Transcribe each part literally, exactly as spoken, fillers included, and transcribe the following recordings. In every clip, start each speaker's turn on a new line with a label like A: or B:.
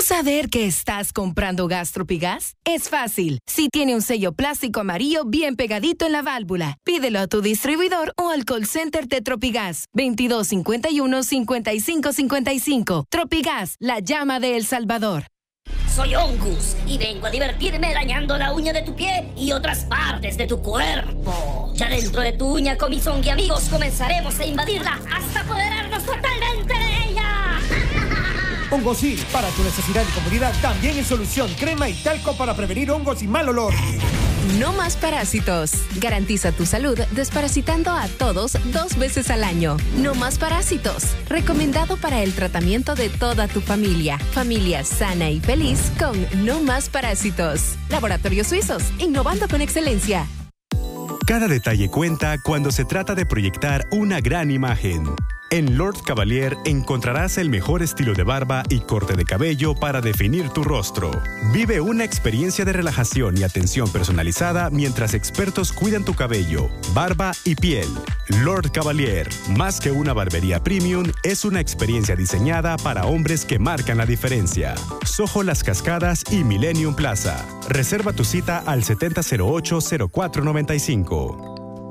A: saber que estás comprando gas Tropigas? Es fácil. Si tiene un sello plástico amarillo bien pegadito en la válvula, pídelo a tu distribuidor o al call center de Tropigas. veintidós cincuenta y uno, cincuenta y cinco cincuenta y cinco. Tropigas, la llama de El Salvador.
B: Soy Ongus y vengo a divertirme dañando la uña de tu pie y otras partes de tu cuerpo. Ya dentro de tu uña, con mis zombie amigos, comenzaremos a invadirla hasta apoderarnos totalmente de ella.
C: Hongosil, para tu necesidad de comodidad, también en solución, crema y talco para prevenir hongos y mal olor.
D: No más parásitos. Garantiza tu salud desparasitando a todos dos veces al año. No más parásitos. Recomendado para el tratamiento de toda tu familia. Familia sana y feliz con No más parásitos. Laboratorios Suizos, innovando con excelencia.
E: Cada detalle cuenta cuando se trata de proyectar una gran imagen. En Lord Cavalier encontrarás el mejor estilo de barba y corte de cabello para definir tu rostro. Vive una experiencia de relajación y atención personalizada mientras expertos cuidan tu cabello, barba y piel. Lord Cavalier, más que una barbería premium, es una experiencia diseñada para hombres que marcan la diferencia. Soho Las Cascadas y Millennium Plaza. Reserva tu cita al setenta cero ocho, cero cuatro noventa y cinco.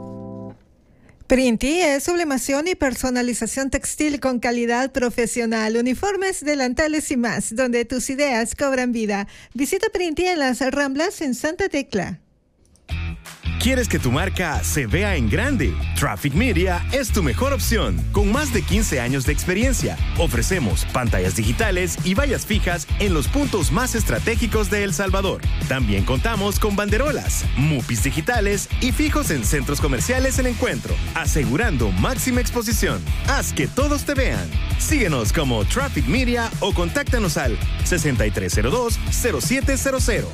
F: Printi es sublimación y personalización textil con calidad profesional, uniformes, delantales y más, donde tus ideas cobran vida. Visita Printi en las Ramblas en Santa Tecla.
G: ¿Quieres que tu marca se vea en grande? Traffic Media es tu mejor opción. Con más de quince años de experiencia, ofrecemos pantallas digitales y vallas fijas en los puntos más estratégicos de El Salvador. También contamos con banderolas, mupis digitales y fijos en centros comerciales El Encuentro, asegurando máxima exposición. Haz que todos te vean. Síguenos como Traffic Media o contáctanos al sesenta y tres cero dos, cero siete cero cero.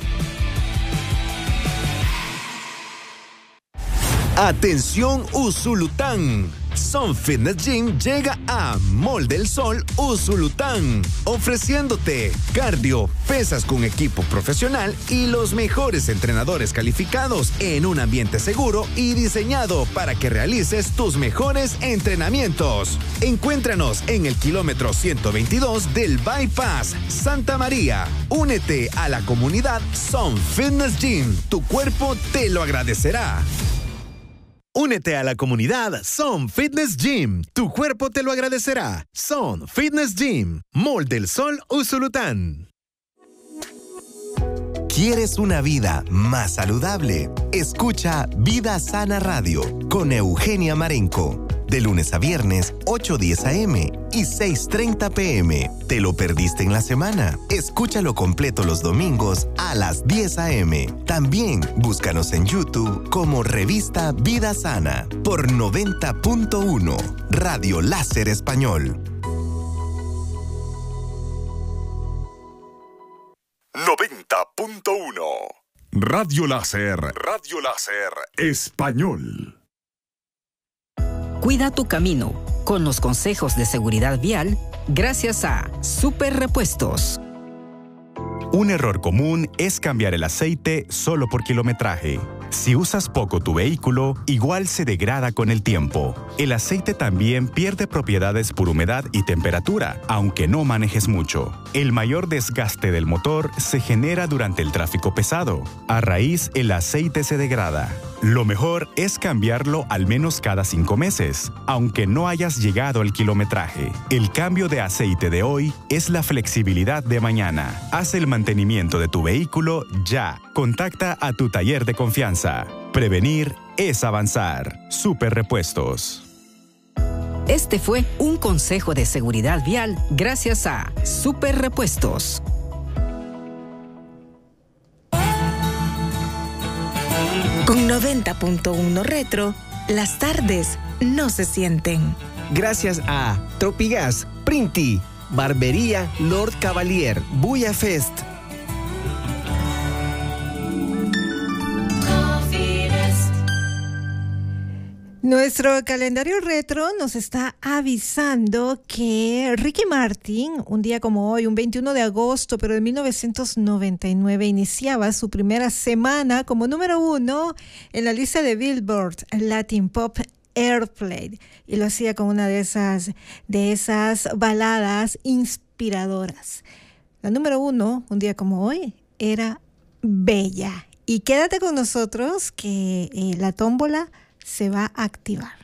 H: Atención Usulután. Sun Fitness Gym llega a Mall del Sol Usulután, ofreciéndote cardio, pesas con equipo profesional y los mejores entrenadores calificados en un ambiente seguro y diseñado para que realices tus mejores entrenamientos. Encuéntranos en el kilómetro ciento veintidós del Bypass, Santa María. Únete a la comunidad Sun Fitness Gym. Tu cuerpo te lo agradecerá.
G: Únete a la comunidad Sun Fitness Gym. Tu cuerpo te lo agradecerá. Sun Fitness Gym, Mall del Sol Usulután.
H: ¿Quieres una vida más saludable? Escucha Vida Sana Radio con Eugenia Marenco. De lunes a viernes, ocho diez a eme y seis treinta pe eme. ¿Te lo perdiste en la semana? Escúchalo completo los domingos a las diez a eme. También búscanos en YouTube como Revista Vida Sana por noventa punto uno Radio Láser Español.
I: noventa punto uno Radio Láser. Radio Láser Español.
J: Cuida tu camino con los consejos de seguridad vial gracias a Super Repuestos.
E: Un error común es cambiar el aceite solo por kilometraje. Si usas poco tu vehículo, igual se degrada con el tiempo. El aceite también pierde propiedades por humedad y temperatura, aunque no manejes mucho. El mayor desgaste del motor se genera durante el tráfico pesado. A raíz, el aceite se degrada. Lo mejor es cambiarlo al menos cada cinco meses, aunque no hayas llegado al kilometraje. El cambio de aceite de hoy es la flexibilidad de mañana. Haz el mantenimiento de tu vehículo ya. Contacta a tu taller de confianza. Prevenir es avanzar. Super Repuestos.
J: Este fue un consejo de seguridad vial gracias a Super Repuestos.
K: Con noventa punto uno Retro, las tardes no se sienten.
L: Gracias a Tropigas, Printi, Barbería Lord Cavalier, Buya Fest.
F: Nuestro calendario retro nos está avisando que Ricky Martin, un día como hoy, un veintiuno de agosto, pero de mil novecientos noventa y nueve, iniciaba su primera semana como número uno en la lista de Billboard Latin Pop Airplay, y lo hacía con una de esas, de esas baladas inspiradoras. La número uno, un día como hoy, era Bella. Y quédate con nosotros que eh, la tómbola se va a activar.